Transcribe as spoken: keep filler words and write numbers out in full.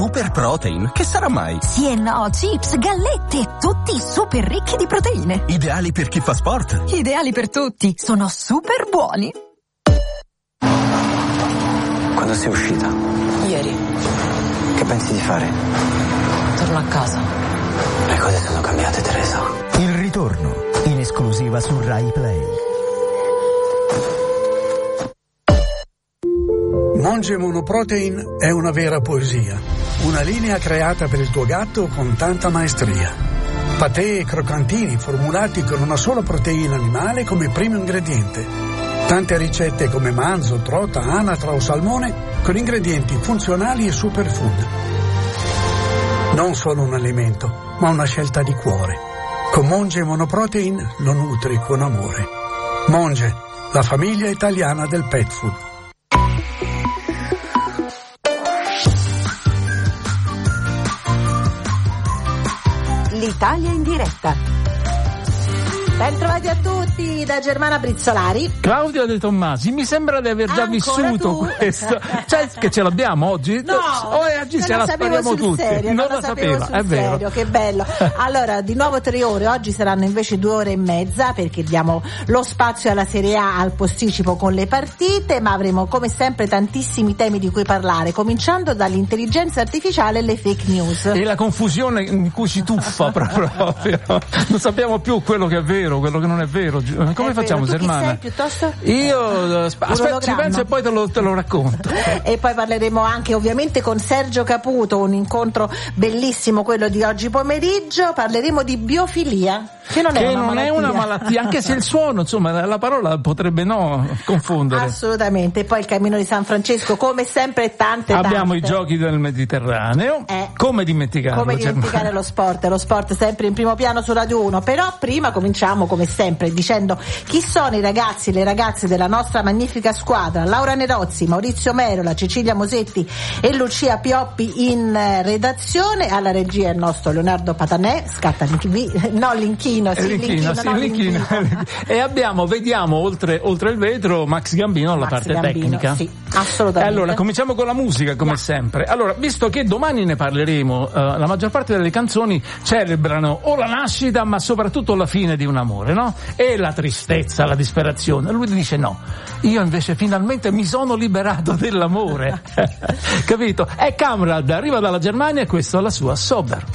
Super Protein. Che sarà mai? Sì e no, chips, gallette, tutti super ricchi di proteine. Ideali per chi fa sport. Ideali per tutti, sono super buoni. Quando sei uscita? Ieri. Che pensi di fare? Torno a casa. Le cose sono cambiate, Teresa. Il ritorno, in esclusiva su Rai Play. Monge Monoprotein è una vera poesia, una linea creata per il tuo gatto con tanta maestria. Patè e croccantini formulati con una sola proteina animale come primo ingrediente. Tante ricette come manzo, trota, anatra o salmone con ingredienti funzionali e superfood. Non solo un alimento, ma una scelta di cuore. Con Monge Monoprotein lo nutri con amore. Monge, la famiglia italiana del pet food. L'Italia in diretta. Bentrovati a tutti da Germana Brizzolari. Claudia De Tommasi, mi sembra di aver già Ancora vissuto tu? questo. Cioè che ce l'abbiamo oggi? No, o è oggi ce la spariamo tutti. Serio, non, non lo lo sapevo sapeva, sul è vero. Serio, che bello. Allora, di nuovo tre ore, oggi saranno invece due ore e mezza perché diamo lo spazio alla Serie A al posticipo con le partite, ma avremo come sempre tantissimi temi di cui parlare, cominciando dall'intelligenza artificiale e le fake news. E la confusione in cui si tuffa proprio. Non sappiamo più quello che è vero, quello che non è vero. Come è facciamo, vero. Tu Germana? chi sei piuttosto? Io aspetta, ci penso e poi te lo, te lo racconto. E poi parleremo anche ovviamente con Sergio Caputo, un incontro bellissimo quello di oggi pomeriggio. Parleremo di biofilia, che non, che è, una non è una malattia, anche se il suono, insomma, la parola potrebbe no confondere. Assolutamente. E poi il Cammino di San Francesco, come sempre, tante tante. Abbiamo i giochi del Mediterraneo. Eh, come dimenticarlo? Come dimenticare Germana? lo sport, lo sport sempre in primo piano su Radio uno. Però prima cominciamo come sempre dicendo chi sono i ragazzi e le ragazze della nostra magnifica squadra. Laura Nerozzi, Maurizio Merola, Cecilia Mosetti e Lucia Pioppi in redazione. Alla regia il nostro Leonardo Patanè, scatta l'inchino, no l'inchino, sì, l'inchino, l'inchino, sì, no, l'inchino. l'inchino. E abbiamo, vediamo oltre, oltre il vetro Max Gambino alla Max parte Gambino, tecnica. sì, assolutamente. Allora, cominciamo con la musica come yeah. sempre. Allora, visto che domani ne parleremo, uh, la maggior parte delle canzoni celebrano o la nascita, ma soprattutto la fine di un amore, no? E la tristezza, la disperazione. Lui dice no, io invece finalmente mi sono liberato dell'amore. Capito? E Kamrad arriva dalla Germania e questo è la sua Sober.